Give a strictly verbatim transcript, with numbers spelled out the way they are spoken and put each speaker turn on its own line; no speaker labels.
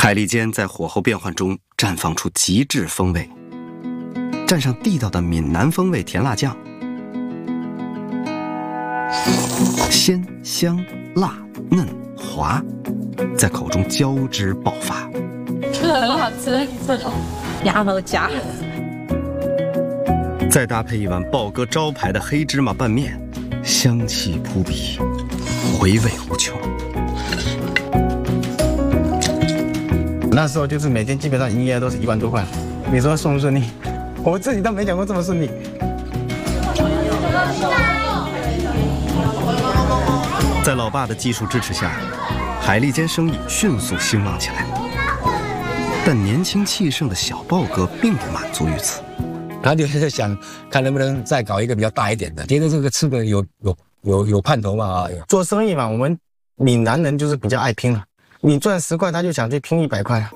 海蛎煎在火候变换中绽放出极致风味，蘸上地道的闽南风味甜辣酱，鲜香辣嫩滑，在口中交织爆发。
这个很好吃，这种鸭肉夹。
再搭配一碗豹哥招牌的黑芝麻拌面，香气扑鼻，回味无穷。
那时候就是每天基本上营业额都是一万多块，你说顺不顺利？我自己都没想过这么顺利。
在老爸的技术支持下，海蛎煎生意迅速兴旺起来。但年轻气盛的小豹哥并不满足于此，
他就是想看能不能再搞一个比较大一点的，觉得这个吃的有有有有盼头嘛啊！
做生意嘛，我们闽南人就是比较爱拼了。你赚十块，他就想去拼一百块。